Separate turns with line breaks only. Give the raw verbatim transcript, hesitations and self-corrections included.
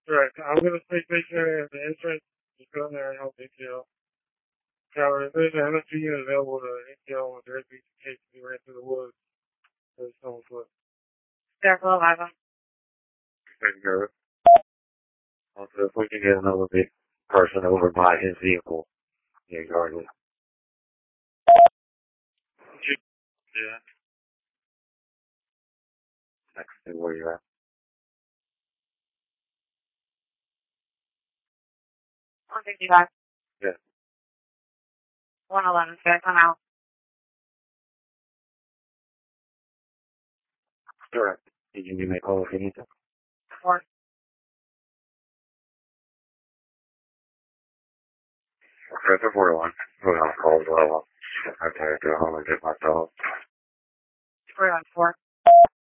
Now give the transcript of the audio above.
Right. I'm going to stay stationary at the entrance. Just go in there and help A T L. Tower, if there's an M S G unit available to A T L, there would be in case we ran through the woods. There's no foot.
Careful, eleven.
Taking care of it. Also, if we can get another big person over by his vehicle, yeah, regardless.
Yeah.
Next to where you're at.
one fifty-five.
Yeah.
one eleven, six, I'm out.
Correct. You can give me a call if you need to.
four.
Okay, so four one. Put on a call as well. I have to go home and get my dog.
three one four.